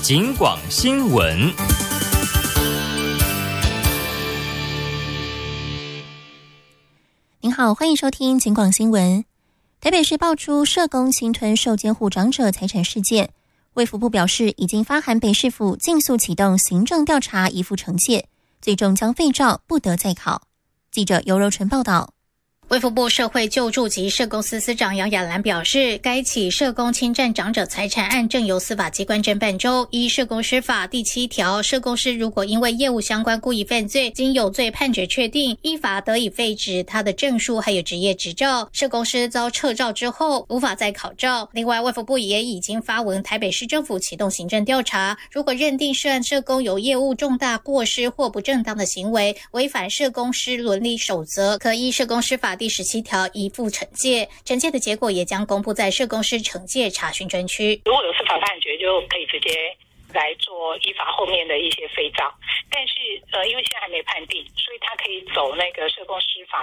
警广新闻。 您好，欢迎收听警广新闻。台北市爆出社工侵吞受监护长者财产事件，卫福部表示已经发函北市府尽速启动行政调查，依附惩戒，最终将废照不得再考。记者尤柔纯报道。 卫福部社会救助及社工司司长杨雅兰表示，该起社工侵占长者财产案正由司法机关侦办中。依社工师法第7条，社工师如果因为业务相关故意犯罪，经有罪判决确定，依法得以废止他的证书还有职业执照。社工师遭撤照之后，无法再考照。另外，卫福部也已经发文台北市政府启动行政调查，如果认定涉案社工有业务重大过失或不正当的行为，违反社工师伦理守则，可依社工师法第17条依附惩戒，惩戒的结果也将公布在社工师惩戒查询专区。 如果有司法判决，就可以直接来做依法后面的一些废照，但是因为现在还没判定，所以他可以走那个社工师法